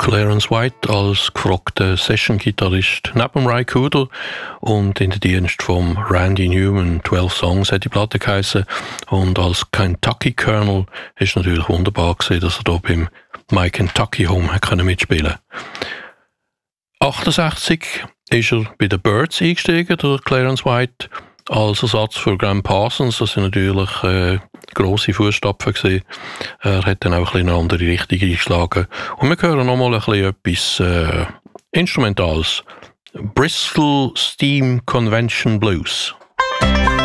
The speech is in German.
Clarence White als gefragter Session-Gitarrist neben Ry Cooder und in den Dienst von Randy Newman. 12 Songs hat die Platte geheissen. Und als Kentucky Colonel ist natürlich wunderbar gewesen, dass er da beim My Kentucky Home mitspielen konnte. 1968 ist er bei den Byrds eingestiegen, der Clarence White, als Ersatz für Graham Parsons. Das sind natürlich grosse Fußstapfen gewesen. Er hat dann auch eine andere Richtung eingeschlagen. Und wir hören nochmal etwas Instrumentales. Bristol Steam Convention Blues.